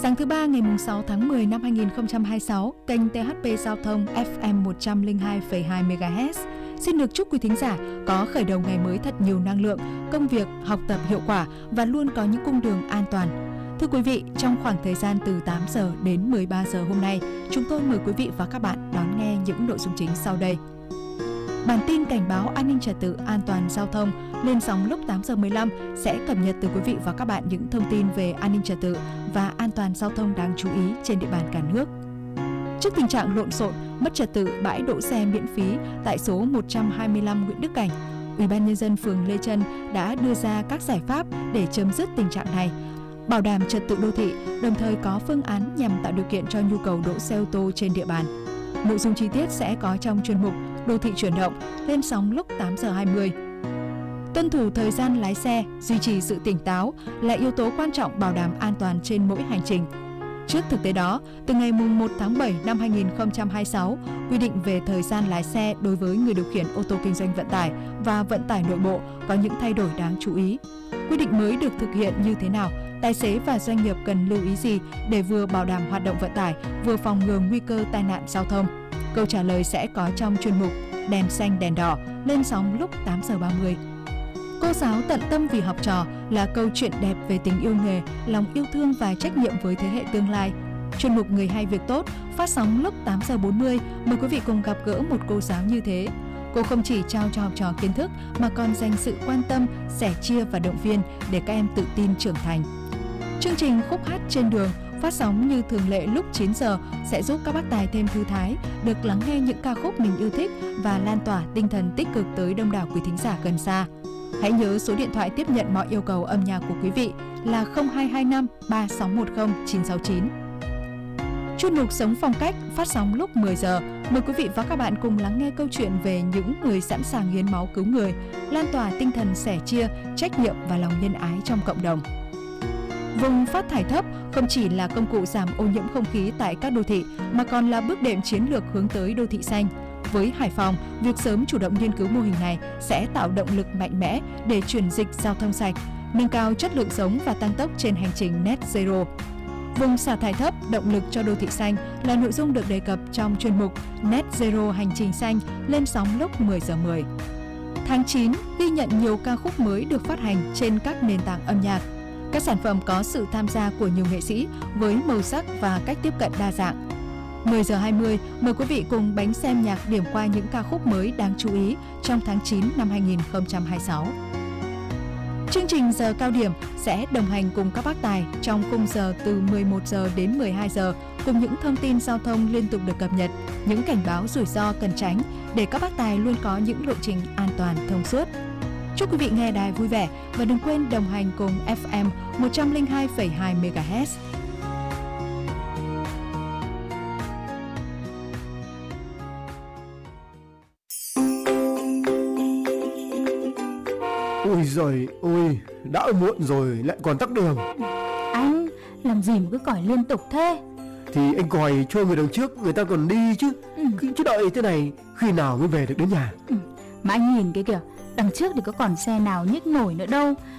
Sáng thứ Ba ngày 6 tháng 10 năm 2026, kênh THP Giao thông FM 102,2 MHz xin được chúc quý thính giả có khởi đầu ngày mới thật nhiều năng lượng, công việc, học tập hiệu quả và luôn có những cung đường an toàn. Thưa quý vị, trong khoảng thời gian từ 8 giờ đến 13 giờ hôm nay, chúng tôi mời quý vị và các bạn đón nghe những nội dung chính sau đây. Bản tin cảnh báo an ninh trật tự an toàn giao thông lên sóng lúc 8 giờ 15 sẽ cập nhật từ quý vị và các bạn những thông tin về an ninh trật tự và an toàn giao thông đáng chú ý trên địa bàn cả nước. Trước tình trạng lộn xộn, mất trật tự bãi đỗ xe miễn phí tại số 125 Nguyễn Đức Cảnh, Ủy ban nhân dân phường Lê Chân đã đưa ra các giải pháp để chấm dứt tình trạng này, bảo đảm trật tự đô thị, đồng thời có phương án nhằm tạo điều kiện cho nhu cầu đỗ xe ô tô trên địa bàn. Nội dung chi tiết sẽ có trong chuyên mục Đô thị chuyển động lên sóng lúc 8 giờ 20. Tuân thủ thời gian lái xe, duy trì sự tỉnh táo là yếu tố quan trọng bảo đảm an toàn trên mỗi hành trình. Trước thực tế đó, từ ngày 1 tháng 7 năm 2026, quy định về thời gian lái xe đối với người điều khiển ô tô kinh doanh vận tải và vận tải nội bộ có những thay đổi đáng chú ý. Quy định mới được thực hiện như thế nào? Tài xế và doanh nghiệp cần lưu ý gì để vừa bảo đảm hoạt động vận tải, vừa phòng ngừa nguy cơ tai nạn giao thông? Câu trả lời sẽ có trong chuyên mục Đèn xanh đèn đỏ lên sóng lúc 8 giờ 30. Cô giáo tận tâm vì học trò là câu chuyện đẹp về tình yêu nghề, lòng yêu thương và trách nhiệm với thế hệ tương lai. Chuyên mục Người hay việc tốt phát sóng lúc 8 giờ 40. Mời quý vị cùng gặp gỡ một cô giáo như thế. Cô không chỉ trao cho học trò kiến thức mà còn dành sự quan tâm, sẻ chia và động viên để các em tự tin trưởng thành. Chương trình Khúc hát trên đường phát sóng như thường lệ lúc 9 giờ sẽ giúp các bác tài thêm thư thái, được lắng nghe những ca khúc mình yêu thích và lan tỏa tinh thần tích cực tới đông đảo quý thính giả gần xa. Hãy nhớ số điện thoại tiếp nhận mọi yêu cầu âm nhạc của quý vị là 0225 3610 969. Chuyên mục Sống phong cách phát sóng lúc 10 giờ. Mời quý vị và các bạn cùng lắng nghe câu chuyện về những người sẵn sàng hiến máu cứu người, lan tỏa tinh thần sẻ chia, trách nhiệm và lòng nhân ái trong cộng đồng. Vùng phát thải thấp không chỉ là công cụ giảm ô nhiễm không khí tại các đô thị mà còn là bước đệm chiến lược hướng tới đô thị xanh. Với Hải Phòng, việc sớm chủ động nghiên cứu mô hình này sẽ tạo động lực mạnh mẽ để chuyển dịch giao thông sạch, nâng cao chất lượng sống và tăng tốc trên hành trình Net Zero. Vùng xả thải thấp, động lực cho đô thị xanh là nội dung được đề cập trong chuyên mục Net Zero hành trình xanh lên sóng lúc 10 giờ 10. Tháng 9 ghi nhận nhiều ca khúc mới được phát hành trên các nền tảng âm nhạc. Các sản phẩm có sự tham gia của nhiều nghệ sĩ với màu sắc và cách tiếp cận đa dạng. 10 giờ 20, mời quý vị cùng bánh xem nhạc điểm qua những ca khúc mới đáng chú ý trong tháng 9 năm 2026. Chương trình Giờ cao điểm sẽ đồng hành cùng các bác tài trong khung giờ từ 11 giờ đến 12 giờ cùng những thông tin giao thông liên tục được cập nhật, những cảnh báo rủi ro cần tránh để các bác tài luôn có những lộ trình an toàn thông suốt. Chúc quý vị nghe đài vui vẻ và đừng quên đồng hành cùng FM 102,2 MHz. Ôi giời ôi, đã muộn rồi lại còn tắc đường. Anh, làm gì mà cứ còi liên tục thế? Thì anh còi cho người đằng trước người ta còn đi chứ. Chứ đợi thế này khi nào mới về được đến nhà. Mà anh nhìn cái kìa, đằng trước thì có còn xe nào nhích nổi nữa đâu.